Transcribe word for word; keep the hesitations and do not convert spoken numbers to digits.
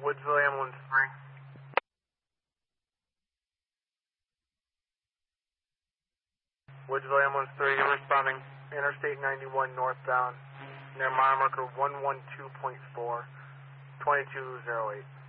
Woodsville Ambulance three. Woodsville Ambulance three, you're responding Interstate ninety-one northbound near mile marker one one two point four, twenty-two oh eight.